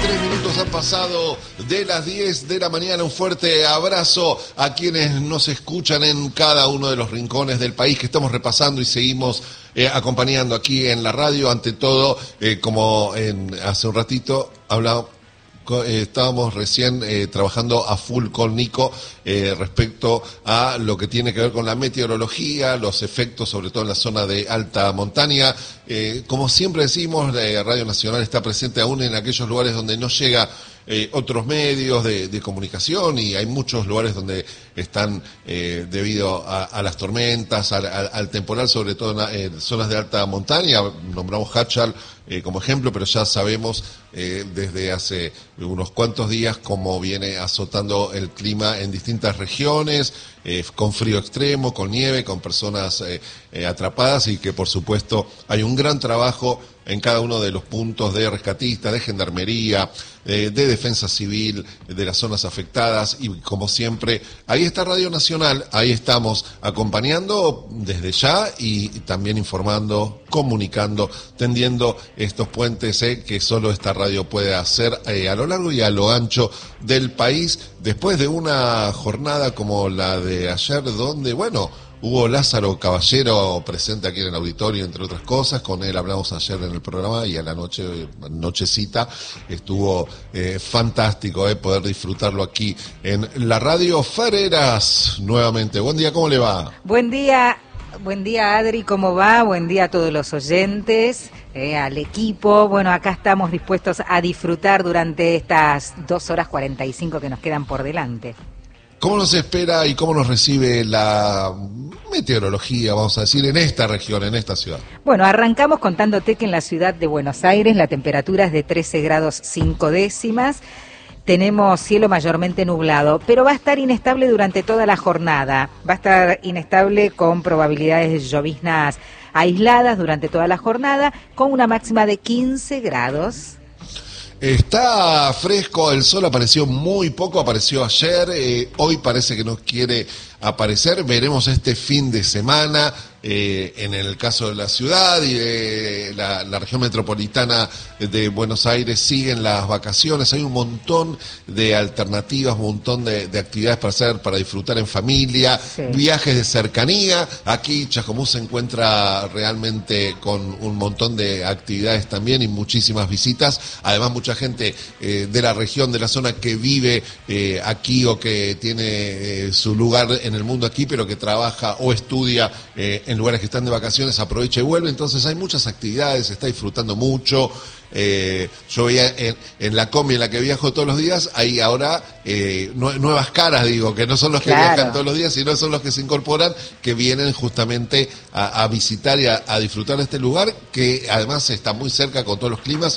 3 minutos han pasado de las 10 de la mañana. Un fuerte abrazo a quienes nos escuchan en cada uno de los rincones del país que estamos repasando y seguimos acompañando aquí en la radio. Ante todo, como hace un ratito estábamos recién trabajando a full con Nico respecto a lo que tiene que ver con la meteorología, los efectos sobre todo en la zona de alta montaña. Como siempre decimos, Radio Nacional está presente aún en aquellos lugares donde no llega otros medios de comunicación, y hay muchos lugares donde están debido a las tormentas, al temporal, sobre todo en zonas de alta montaña. Nombramos Hachal como ejemplo, pero ya sabemos desde hace unos cuantos días cómo viene azotando el clima en distintas regiones, con frío extremo, con nieve, con personas atrapadas, y que por supuesto hay un gran trabajo en cada uno de los puntos de rescatistas, de gendarmería, de defensa civil, de las zonas afectadas, y como siempre, ahí está Radio Nacional, ahí estamos acompañando desde ya y también informando, comunicando, tendiendo estos puentes que solo esta radio puede hacer a lo largo y a lo ancho del país, después de una jornada como la de ayer, donde, bueno, hubo Lázaro Caballero presente aquí en el auditorio, entre otras cosas. Con él hablamos ayer en el programa, y a la nochecita estuvo fantástico poder disfrutarlo aquí en la radio. Ferreras, nuevamente, buen día, ¿cómo le va? Buen día Adri, ¿cómo va? Buen día a todos los oyentes, al equipo. Bueno, acá estamos dispuestos a disfrutar durante estas 2 horas 45 que nos quedan por delante. ¿Cómo nos espera y cómo nos recibe la meteorología, vamos a decir, en esta región, en esta ciudad? Bueno, arrancamos contándote que en la ciudad de Buenos Aires la temperatura es de 13 grados 5 décimas. Tenemos cielo mayormente nublado, pero va a estar inestable durante toda la jornada. Va a estar inestable con probabilidades de lloviznas aisladas durante toda la jornada, con una máxima de 15 grados. Está fresco, el sol apareció muy poco, apareció ayer, hoy parece que no quiere aparecer. Veremos este fin de semana, en el caso de la ciudad y de la región metropolitana de Buenos Aires, siguen las vacaciones. Hay un montón de alternativas, un montón de actividades para hacer, para disfrutar en familia, sí. Viajes de cercanía. Aquí Chascomús se encuentra realmente con un montón de actividades también y muchísimas visitas. Además, mucha gente de la región, de la zona, que vive aquí o que tiene su lugar en el mundo aquí, pero que trabaja o estudia en lugares que están de vacaciones, aprovecha y vuelve. Entonces hay muchas actividades, se está disfrutando mucho. Yo veía en la combi en la que viajo todos los días, hay ahora nuevas caras, digo, que no son los que viajan todos los días, sino son los que se incorporan, que vienen justamente a visitar y a disfrutar de este lugar, que además está muy cerca con todos los climas.